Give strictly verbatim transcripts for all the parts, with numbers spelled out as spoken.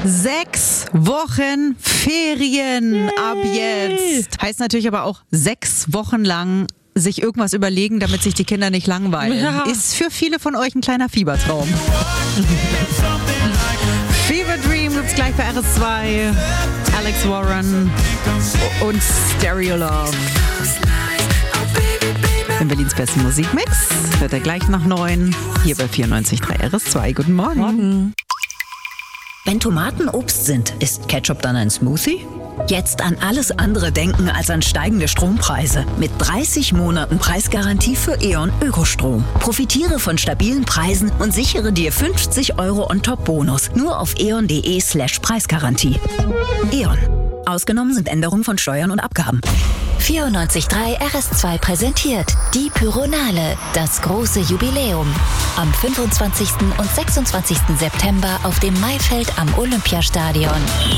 Sechs Wochen Ferien Yay. Ab jetzt. Heißt natürlich aber auch sechs Wochen lang sich irgendwas überlegen, damit sich die Kinder nicht langweilen. Ja. Ist für viele von euch ein kleiner Fiebertraum. Fever Dream gibt's gleich bei R S zwei. Alex Warren und Stereo Love. In Berlins besten Musikmix hört er gleich nach neun. Hier bei vierundneunzig Komma drei R S zwei. Guten Morgen. Morgen. Wenn Tomaten Obst sind, ist Ketchup dann ein Smoothie? Jetzt an alles andere denken als an steigende Strompreise. Mit dreißig Monaten Preisgarantie für E.ON Ökostrom. Profitiere von stabilen Preisen und sichere dir fünfzig Euro on top Bonus. Nur auf eon.de slash Preisgarantie. E.ON. Ausgenommen sind Änderungen von Steuern und Abgaben. vierundneunzig Komma drei R S zwei präsentiert die Pyronale, das große Jubiläum. Am fünfundzwanzigsten und sechsundzwanzigsten September auf dem Maifeld am Olympiastadion.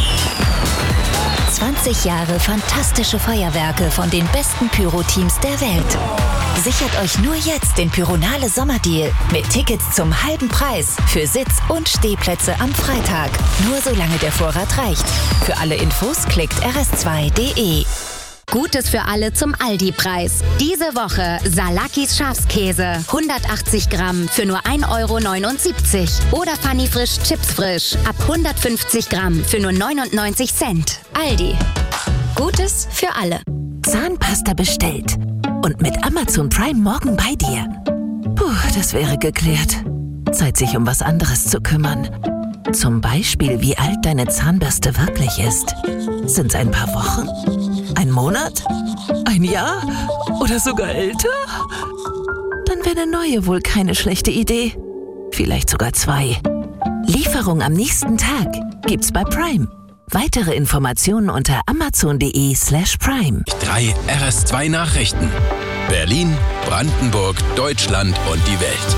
zwanzig Jahre fantastische Feuerwerke von den besten Pyro-Teams der Welt. Sichert euch nur jetzt den Pyronale Sommerdeal mit Tickets zum halben Preis für Sitz- und Stehplätze am Freitag. Nur solange der Vorrat reicht. Für alle Infos klickt r s zwei punkt de. Gutes für alle zum Aldi-Preis. Diese Woche Salakis Schafskäse, hundertachtzig Gramm für nur ein Euro neunundsiebzig. Oder Funny Frisch Chips Frisch ab hundertfünfzig Gramm für nur neunundneunzig Cent. Aldi. Gutes für alle. Zahnpasta bestellt. Und mit Amazon Prime morgen bei dir. Puh, das wäre geklärt. Zeit, sich um was anderes zu kümmern. Zum Beispiel, wie alt deine Zahnbürste wirklich ist. Sind's ein paar Wochen? Ein Monat? Ein Jahr? Oder sogar älter? Dann wäre eine neue wohl keine schlechte Idee. Vielleicht sogar zwei. Lieferung am nächsten Tag gibt's bei Prime. Weitere Informationen unter amazon.de slash prime. Drei R S zwei Nachrichten. Berlin, Brandenburg, Deutschland und die Welt.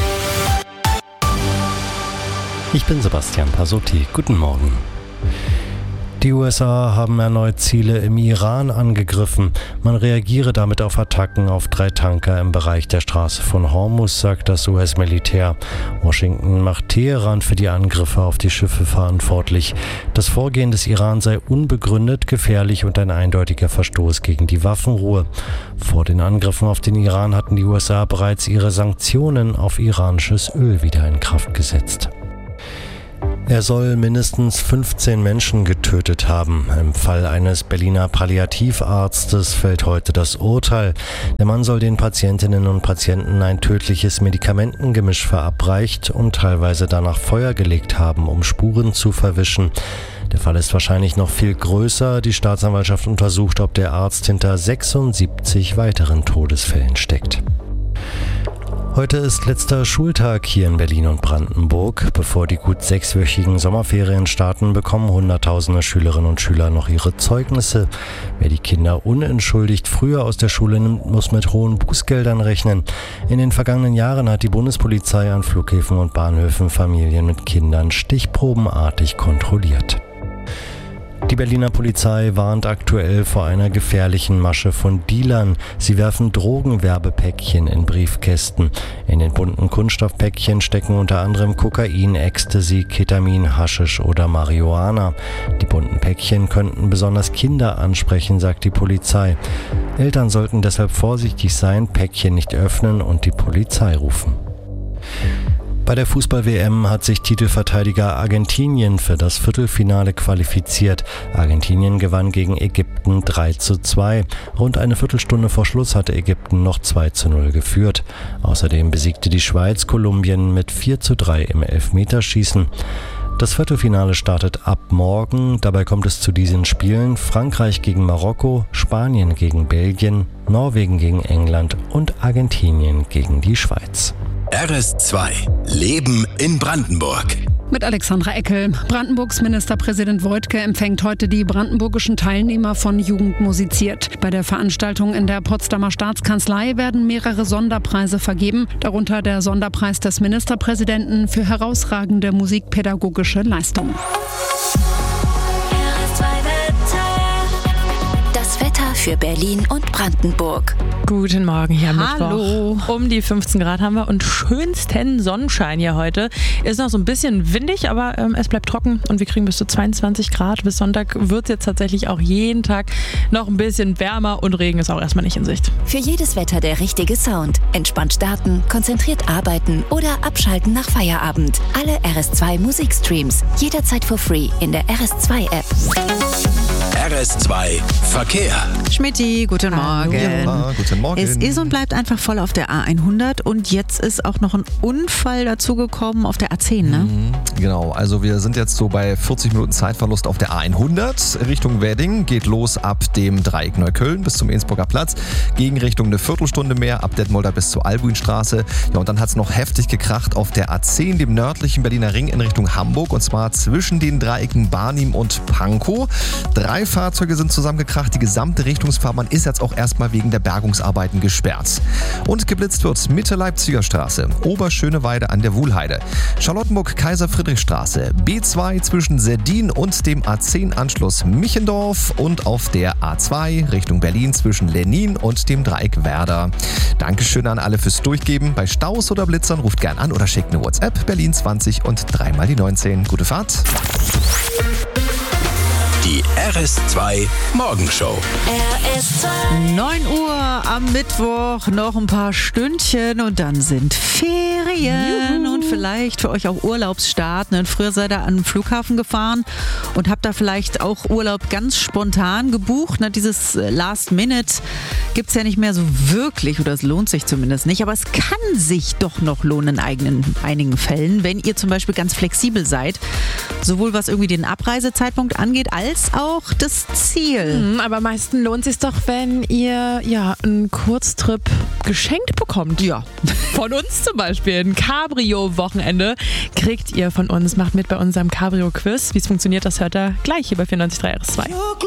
Ich bin Sebastian Pasotti. Guten Morgen. Die U S A haben erneut Ziele im Iran angegriffen. Man reagiere damit auf Attacken auf drei Tanker im Bereich der Straße von Hormuz, sagt das U S-Militär. Washington macht Teheran für die Angriffe auf die Schiffe verantwortlich. Das Vorgehen des Iran sei unbegründet, gefährlich und ein eindeutiger Verstoß gegen die Waffenruhe. Vor den Angriffen auf den Iran hatten die U S A bereits ihre Sanktionen auf iranisches Öl wieder in Kraft gesetzt. Er soll mindestens fünfzehn Menschen getötet haben. Im Fall eines Berliner Palliativarztes fällt heute das Urteil. Der Mann soll den Patientinnen und Patienten ein tödliches Medikamentengemisch verabreicht und teilweise danach Feuer gelegt haben, um Spuren zu verwischen. Der Fall ist wahrscheinlich noch viel größer. Die Staatsanwaltschaft untersucht, ob der Arzt hinter sechsundsiebzig weiteren Todesfällen steckt. Heute ist letzter Schultag hier in Berlin und Brandenburg. Bevor die gut sechswöchigen Sommerferien starten, bekommen hunderttausende Schülerinnen und Schüler noch ihre Zeugnisse. Wer die Kinder unentschuldigt früher aus der Schule nimmt, muss mit hohen Bußgeldern rechnen. In den vergangenen Jahren hat die Bundespolizei an Flughäfen und Bahnhöfen Familien mit Kindern stichprobenartig kontrolliert. Die Berliner Polizei warnt aktuell vor einer gefährlichen Masche von Dealern. Sie werfen Drogenwerbepäckchen in Briefkästen. In den bunten Kunststoffpäckchen stecken unter anderem Kokain, Ecstasy, Ketamin, Haschisch oder Marihuana. Die bunten Päckchen könnten besonders Kinder ansprechen, sagt die Polizei. Eltern sollten deshalb vorsichtig sein, Päckchen nicht öffnen und die Polizei rufen. Bei der Fußball-W M hat sich Titelverteidiger Argentinien für das Viertelfinale qualifiziert. Argentinien gewann gegen Ägypten drei zu zwei. Rund eine Viertelstunde vor Schluss hatte Ägypten noch zwei zu null geführt. Außerdem besiegte die Schweiz Kolumbien mit vier zu drei im Elfmeterschießen. Das Viertelfinale startet ab morgen. Dabei kommt es zu diesen Spielen: Frankreich gegen Marokko, Spanien gegen Belgien, Norwegen gegen England und Argentinien gegen die Schweiz. R S zwei. Leben in Brandenburg. Mit Alexandra Eckel. Brandenburgs Ministerpräsident Woidke empfängt heute die brandenburgischen Teilnehmer von Jugend musiziert. Bei der Veranstaltung in der Potsdamer Staatskanzlei werden mehrere Sonderpreise vergeben, darunter der Sonderpreis des Ministerpräsidenten für herausragende musikpädagogische Leistungen. für Berlin und Brandenburg. Guten Morgen hier am Hallo. Mittwoch. Um die fünfzehn Grad haben wir und schönsten Sonnenschein hier heute. Ist noch so ein bisschen windig, aber ähm, es bleibt trocken und wir kriegen bis zu zweiundzwanzig Grad. Bis Sonntag wird es jetzt tatsächlich auch jeden Tag noch ein bisschen wärmer und Regen ist auch erstmal nicht in Sicht. Für jedes Wetter der richtige Sound. Entspannt starten, konzentriert arbeiten oder abschalten nach Feierabend. Alle R S zwei Musikstreams. Jederzeit for free in der R S zwei App. R S zwei Verkehr. Schmidti, guten Morgen. Ja, guten Morgen. Es ist und bleibt einfach voll auf der A hundert und jetzt ist auch noch ein Unfall dazugekommen auf der A zehn, ne? Mhm, genau, also wir sind jetzt so bei vierzig Minuten Zeitverlust auf der A hundert Richtung Wedding. Geht los ab dem Dreieck Neukölln bis zum Innsbrucker Platz. Gegenrichtung eine Viertelstunde mehr, ab Detmolder bis zur Albuinstraße. Ja, und dann hat es noch heftig gekracht auf der A zehn, dem nördlichen Berliner Ring in Richtung Hamburg. Und zwar zwischen den Dreiecken Barnim und Pankow. Drei Fahrzeuge sind zusammengekracht. Die gesamte Richtungsfahrbahn ist jetzt auch erstmal wegen der Bergungsarbeiten gesperrt. Und geblitzt wird Mitte Leipziger Straße, Oberschöneweide an der Wuhlheide, Charlottenburg-Kaiser-Friedrich-Straße, B zwei zwischen Serdin und dem A zehn Anschluss Michendorf und auf der A zwei Richtung Berlin zwischen Lenin und dem Dreieck Werder. Dankeschön an alle fürs Durchgeben. Bei Staus oder Blitzern ruft gern an oder schickt eine WhatsApp Berlin zwanzig und dreimal die neunzehn. Gute Fahrt. Die R S zwei Morgenshow. R S zwei. neun Uhr am Mittwoch, noch ein paar Stündchen und dann sind Ferien. Juhu. Und vielleicht für euch auch Urlaubsstart. Ne? Früher seid ihr an den Flughafen gefahren und habt da vielleicht auch Urlaub ganz spontan gebucht. Ne? Dieses Last Minute gibt es ja nicht mehr so wirklich oder es lohnt sich zumindest nicht. Aber es kann sich doch noch lohnen in eigenen, einigen Fällen, wenn ihr zum Beispiel ganz flexibel seid. Sowohl was irgendwie den Abreisezeitpunkt angeht, als auch das Ziel. Mhm, aber am meisten lohnt es sich doch, wenn ihr ja einen Kurztrip geschenkt bekommt. Ja. Von uns zum Beispiel. Ein Cabrio-Wochenende kriegt ihr von uns. Macht mit bei unserem Cabrio-Quiz. Wie es funktioniert, das hört ihr gleich hier bei vierundneunzig Komma drei R S zwei.